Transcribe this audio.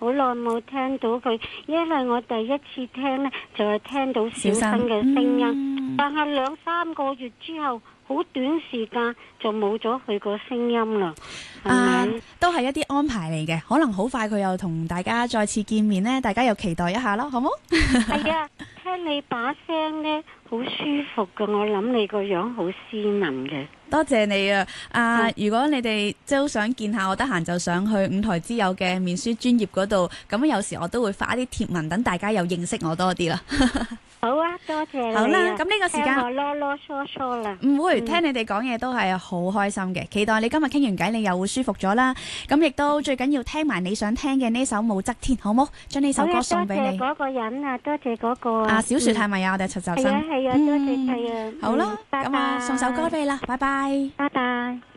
好耐冇聽到佢，因為我第一次聽呢，就係聽到小生嘅聲音，但係2-3個月之後，好短時間就冇咗佢個聲音啦。 都係一啲安排嚟嘅，可能好快佢又同大家再次見面呢，大家又期待一下咯，好冇？ 係啊，聽你把聲呢，好舒服㗎，我諗你個樣好斯文嘅。 多謝你啊！如果你哋即係好想見下我，得閒就上去五台之友嘅面書專頁嗰度，咁有時我都會發一啲貼文，等大家又認識我多啲啦。 好啊，多謝你。 好啦，咁呢個時間我囉囉嗦嗦啦。 唔會，聽你哋講嘢都係好開心嘅，期待你今日傾完偈，你又會舒服咗啦。咁亦都最緊要聽埋你想聽嘅呢首武則天，好冇？將呢首歌送俾你。 多謝嗰個人啊，多謝嗰個啊。 小雪係咪啊？我哋陳秀生。 係啊，多謝佢啊。 好啦，咁送首歌俾你啦，拜拜。 拜拜。